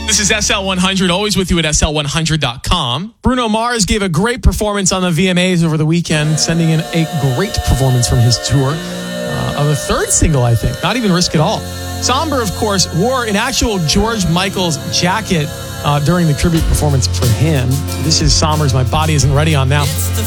This is SL100, always with you at SL100.com. Bruno Mars gave a great performance on the VMAs over the weekend, sending in a great performance from his tour of a third single, I think. Not even Risk at All. Somber, of course, wore an actual George Michael's jacket during the tribute performance for him. This is Somber's My Body Isn't Ready on now. It's the